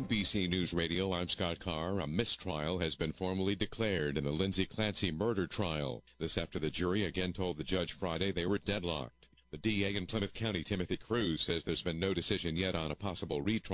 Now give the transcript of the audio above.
NBC News Radio, I'm Scott Carr. A mistrial has been formally declared in the Lindsay Clancy murder trial. This after the jury again told the judge Friday they were deadlocked. The DA in Plymouth County, Timothy Cruz, says there's been no decision yet on a possible retrial.